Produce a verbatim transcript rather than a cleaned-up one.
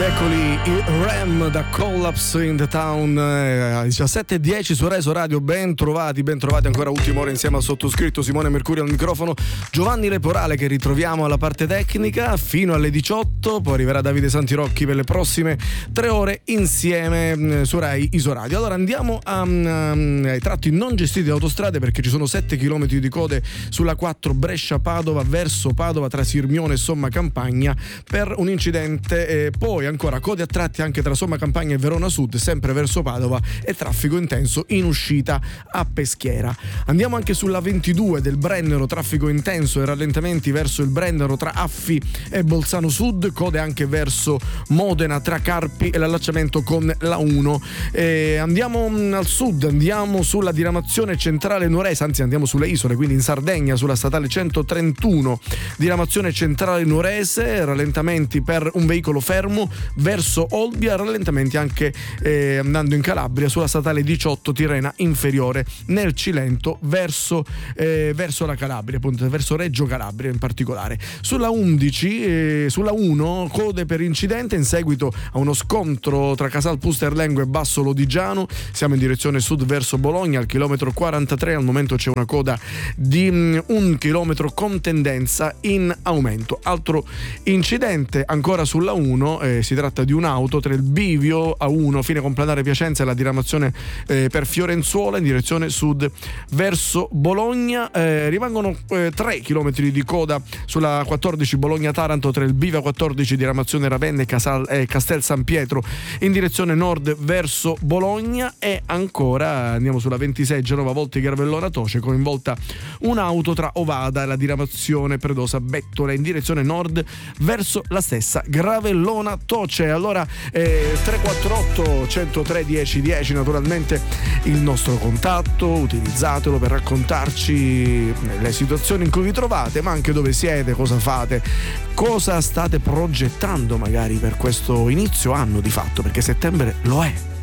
Eccoli i Ram da Collapse in the Town, eh, diciassette e dieci su Reso Radio. Ben trovati, ben trovati ancora ultima ora insieme al sottoscritto Simone Mercurio al microfono, Giovanni Leporale che ritroviamo alla parte tecnica fino alle diciotto, poi arriverà Davide Santirocchi per le prossime tre ore insieme su Rai Isoradio. Allora andiamo a, um, ai tratti non gestiti da autostrade, perché ci sono sette chilometri di code sulla quattro Brescia-Padova verso Padova tra Sirmione e Somma Campagna per un incidente, e poi ancora code a tratti anche tra Somma Campagna e Verona Sud sempre verso Padova e traffico intenso in uscita a Peschiera. Andiamo anche sulla ventidue del Brennero, traffico intenso e rallentamenti verso il Brennero tra Affi e Bolzano Sud, code anche verso Modena tra Carpi e l'allacciamento con la uno. E andiamo al sud, andiamo sulla diramazione centrale nuorese, anzi andiamo sulle isole, quindi in Sardegna sulla statale centotrentuno, diramazione centrale nuorese, rallentamenti per un veicolo fermo verso Olbia, rallentamenti anche eh, andando in Calabria sulla statale diciotto Tirrena inferiore nel Cilento verso, eh, verso la Calabria, appunto verso Reggio Calabria in particolare. Sulla undici, eh, sulla uno code per incidente in seguito a uno scontro tra Casal Pusterlengo e Basso Lodigiano, siamo in direzione sud verso Bologna al chilometro quarantatré, al momento c'è una coda di um, un chilometro con tendenza in aumento. Altro incidente ancora sulla uno, eh, si tratta di un'auto tra il bivio A uno fine complanare Piacenza e la diramazione eh, per Fiorenzuola in direzione sud verso Bologna. Eh, rimangono eh, tre chilometri di coda sulla quattordici Bologna-Taranto tra il bivio A quattordici diramazione Ravenna e Casal, eh, Castel San Pietro in direzione nord verso Bologna. E ancora andiamo sulla ventisei Genova Volti Garvellona Toce, coinvolta un'auto tra Ovada e la diramazione Predosa Bettola in direzione nord verso la stessa Gravellona Toce. Allora eh, tre quattro otto uno zero tre dieci dieci naturalmente il nostro contatto, utilizzatelo per raccontarci le situazioni in cui vi trovate, ma anche dove siete, cosa fate, cosa state progettando magari per questo inizio anno di fatto, perché settembre lo è.